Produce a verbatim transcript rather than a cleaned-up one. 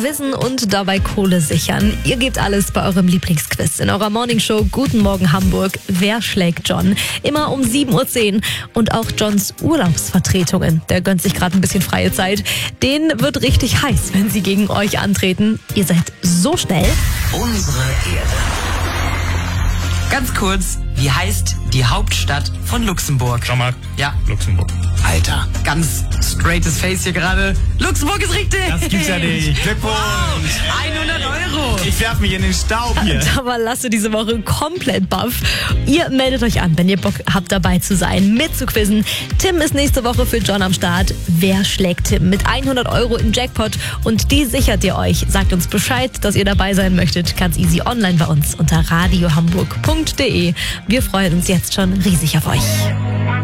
quizzen und dabei Kohle sichern. Ihr gebt alles bei eurem Lieblingsquiz in eurer Morningshow Guten Morgen Hamburg. Wer schlägt John? Immer um sieben Uhr zehn. Und auch Johns Urlaubsvertretungen. Der gönnt sich gerade ein bisschen freie Zeit. Den wird richtig heiß, wenn sie gegen euch antreten. Ihr seid so schnell. Unsere Erde. Ganz kurz, wie heißt die Hauptstadt von Luxemburg? Schau mal. Ja. Luxemburg. Alter, ganz straightes Face hier gerade. Luxemburg ist richtig! Das gibt's ja nicht. Glückwunsch! Wow, hundert Euro! Ich werf mich in den Staub hier. Da war Lasse diese Woche komplett baff. Ihr meldet euch an, wenn ihr Bock habt, dabei zu sein, mitzuquizzen. Tim ist nächste Woche für John am Start. Wer schlägt Tim? Mit hundert Euro im Jackpot und die sichert ihr euch. Sagt uns Bescheid, dass ihr dabei sein möchtet. Ganz easy online bei uns unter radiohamburg punkt de. Wir freuen uns jetzt schon riesig auf euch.